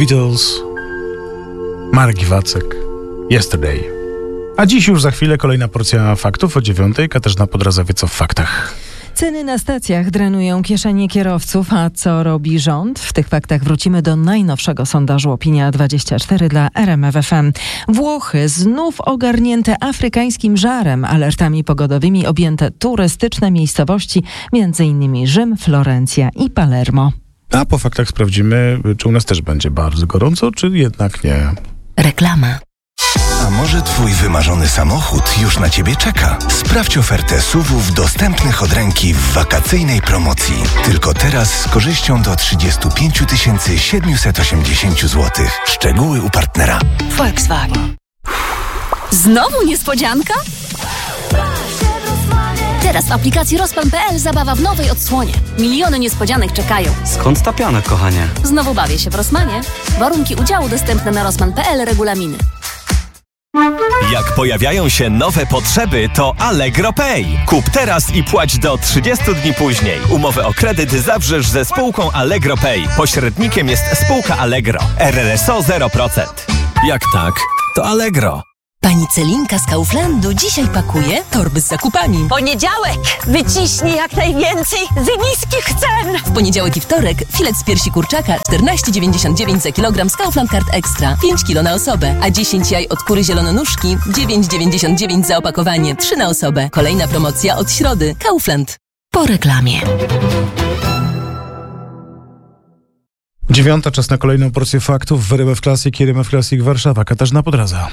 Beatles, Marek Iwacek, Yesterday. A dziś już za chwilę kolejna porcja faktów o 9:00. Katarzyna Podrazza wie co w faktach. Ceny na stacjach drenują kieszenie kierowców, a co robi rząd? W tych faktach wrócimy do najnowszego sondażu Opinia24 dla RMF FM. Włochy znów ogarnięte afrykańskim żarem, alertami pogodowymi objęte turystyczne miejscowości, m.in. Rzym, Florencja i Palermo. A po faktach sprawdzimy, czy u nas też będzie bardzo gorąco, czy jednak nie. Reklama. A może twój wymarzony samochód już na ciebie czeka? Sprawdź ofertę SUV-ów dostępnych od ręki w wakacyjnej promocji. Tylko teraz z korzyścią do 35 780 zł. Szczegóły u partnera. Volkswagen. Znowu niespodzianka? Teraz w aplikacji Rospan.pl zabawa w nowej odsłonie. Miliony niespodzianek czekają. Skąd ta piana, kochanie? Znowu bawię się w Rosmanie. Warunki udziału dostępne na Rospan.pl, regulaminy. Jak pojawiają się nowe potrzeby, to Allegro Pay. Kup teraz i płać do 30 dni później. Umowę o kredyt zawrzesz ze spółką Allegro Pay. Pośrednikiem jest spółka Allegro. RRSO 0%. Jak tak, to Allegro. Pani Celinka z Kauflandu dzisiaj pakuje torby z zakupami. Poniedziałek! Wyciśnij jak najwięcej z niskich cen! W poniedziałek i wtorek filet z piersi kurczaka 14,99 za kilogram z Kaufland Card Extra. 5 kg na osobę, a 10 jaj od kury zielononóżki 9,99 za opakowanie 3 na osobę. Kolejna promocja od środy. Kaufland. Po reklamie. 9:00, czas na kolejną porcję faktów w RMF Classic i RMF Classic Warszawa. Katarzyna Podrazza.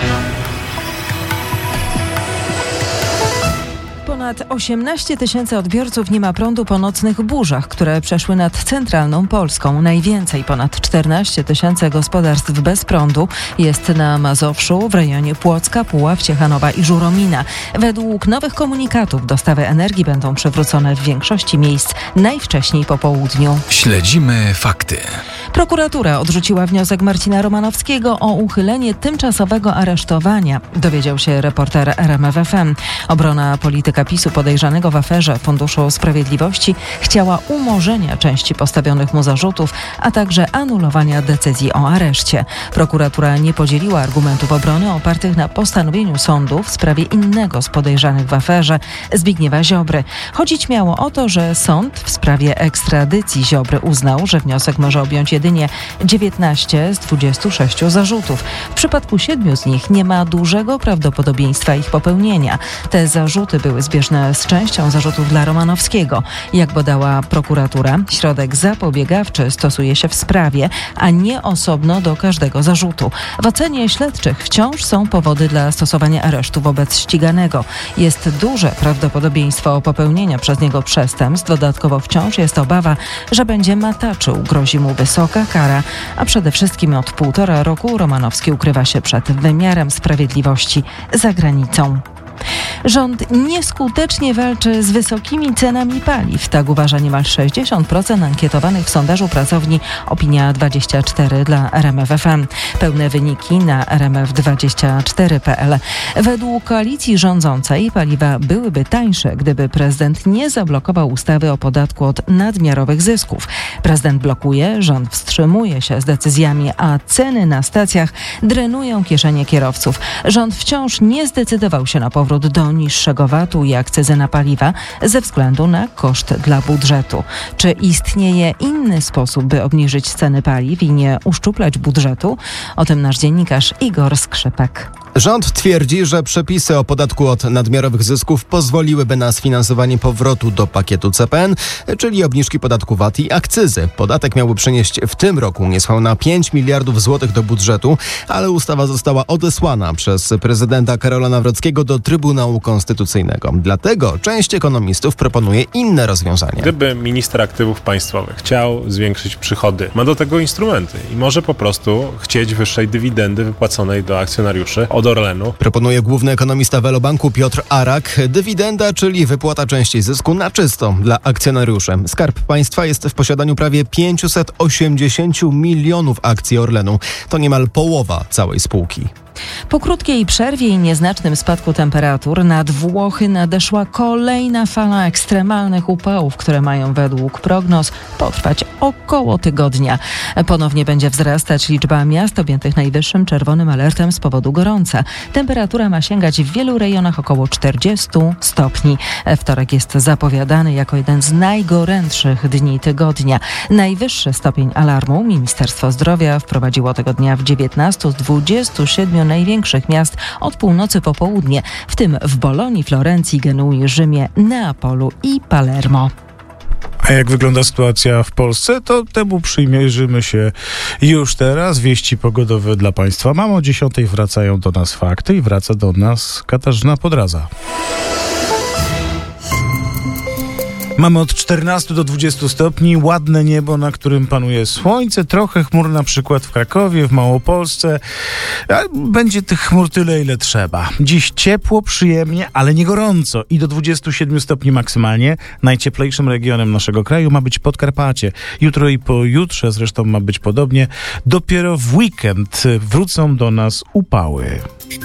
Ponad 18 tysięcy odbiorców nie ma prądu po nocnych burzach, które przeszły nad centralną Polską. Najwięcej, ponad 14 tysięcy gospodarstw bez prądu jest na Mazowszu, w rejonie Płocka, Puław, Ciechanowa i Żuromina. Według nowych komunikatów dostawy energii będą przywrócone w większości miejsc najwcześniej po południu. Śledzimy fakty. Prokuratura odrzuciła wniosek Marcina Romanowskiego o uchylenie tymczasowego aresztowania, dowiedział się reporter RMF FM. Obrona polityka PiS-u podejrzanego w aferze Funduszu Sprawiedliwości chciała umorzenia części postawionych mu zarzutów, a także anulowania decyzji o areszcie. Prokuratura nie podzieliła argumentów obrony opartych na postanowieniu sądu w sprawie innego z podejrzanych w aferze, Zbigniewa Ziobry. Chodzić miało o to, że sąd w sprawie ekstradycji Ziobry uznał, że wniosek może objąć jedynie 19 z 26 zarzutów. W przypadku 7 z nich nie ma dużego prawdopodobieństwa ich popełnienia. Te zarzuty były zbieżne z częścią zarzutów dla Romanowskiego. Jak podała prokuratura, środek zapobiegawczy stosuje się w sprawie, a nie osobno do każdego zarzutu. W ocenie śledczych wciąż są powody dla stosowania aresztu wobec ściganego. Jest duże prawdopodobieństwo popełnienia przez niego przestępstw. Dodatkowo wciąż jest obawa, że będzie mataczył. Grozi mu wysoka kara, a przede wszystkim od 1,5 roku Romanowski ukrywa się przed wymiarem sprawiedliwości za granicą. Rząd nieskutecznie walczy z wysokimi cenami paliw. Tak uważa niemal 60% ankietowanych w sondażu pracowni Opinia24 dla RMF FM. Pełne wyniki na rmf24.pl. Według koalicji rządzącej paliwa byłyby tańsze, gdyby prezydent nie zablokował ustawy o podatku od nadmiarowych zysków. Prezydent blokuje, rząd wstrzymuje się z decyzjami, a ceny na stacjach drenują kieszenie kierowców. Rząd wciąż nie zdecydował się na powrót do niższego VAT-u i akcyzy na paliwa ze względu na koszt dla budżetu. Czy istnieje inny sposób, by obniżyć ceny paliw i nie uszczuplać budżetu? O tym nasz dziennikarz Igor Skrzypek. Rząd twierdzi, że przepisy o podatku od nadmiarowych zysków pozwoliłyby na sfinansowanie powrotu do pakietu CPN, czyli obniżki podatku VAT i akcyzy. Podatek miałby przynieść w tym roku niespełna 5 miliardów złotych do budżetu, ale ustawa została odesłana przez prezydenta Karola Nawrockiego do Trybunału Konstytucyjnego. Dlatego część ekonomistów proponuje inne rozwiązanie. Gdyby minister aktywów państwowych chciał zwiększyć przychody, ma do tego instrumenty i może po prostu chcieć wyższej dywidendy wypłaconej do akcjonariuszy od Orlenu. Proponuje główny ekonomista Velobanku Piotr Arak. Dywidenda, czyli wypłata części zysku na czysto dla akcjonariuszy. Skarb Państwa jest w posiadaniu prawie 580 milionów akcji Orlenu. To niemal połowa całej spółki. Po krótkiej przerwie i nieznacznym spadku temperatur nad Włochy nadeszła kolejna fala ekstremalnych upałów, które mają według prognoz potrwać około tygodnia. Ponownie będzie wzrastać liczba miast objętych najwyższym czerwonym alertem z powodu gorąca. Temperatura ma sięgać w wielu rejonach około 40 stopni. Wtorek jest zapowiadany jako jeden z najgorętszych dni tygodnia. Najwyższy stopień alarmu Ministerstwo Zdrowia wprowadziło tego dnia w 19 z 27 największych miast od północy po południe, w tym w Bolonii, Florencji, Genui, Rzymie, Neapolu i Palermo. A jak wygląda sytuacja w Polsce, to temu przymierzymy się już teraz. Wieści pogodowe dla Państwa. Mam o 10:00 wracają do nas fakty i wraca do nas Katarzyna Podraza. Mamy od 14 do 20 stopni, ładne niebo, na którym panuje słońce, trochę chmur na przykład w Krakowie, w Małopolsce. Będzie tych chmur tyle, ile trzeba. Dziś ciepło, przyjemnie, ale nie gorąco i do 27 stopni maksymalnie. Najcieplejszym regionem naszego kraju ma być Podkarpacie. Jutro i pojutrze zresztą ma być podobnie. Dopiero w weekend wrócą do nas upały.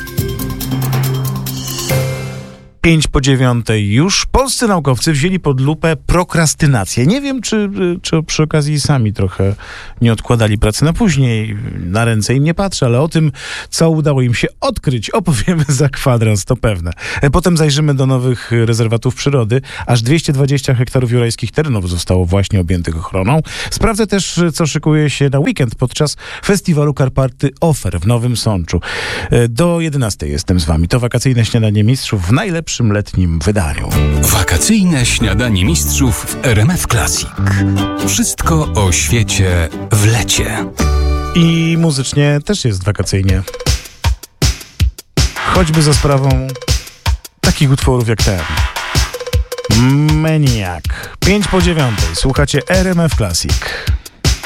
8:55 już. Polscy naukowcy wzięli pod lupę prokrastynację. Nie wiem, czy przy okazji sami trochę nie odkładali pracy na później. Na ręce im nie patrzę, ale o tym, co udało im się odkryć, opowiemy za kwadrans, to pewne. Potem zajrzymy do nowych rezerwatów przyrody. Aż 220 hektarów jurajskich terenów zostało właśnie objętych ochroną. Sprawdzę też, co szykuje się na weekend podczas festiwalu Karpaty Offer w Nowym Sączu. Do 11:00 jestem z wami. To wakacyjne śniadanie mistrzów w najlepszym letnim wydaniu. Wakacyjne śniadanie mistrzów w RMF Classic. Wszystko o świecie w lecie. I muzycznie też jest wakacyjnie. Choćby za sprawą takich utworów jak ten. Maniac. 8:55. Słuchacie RMF Classic.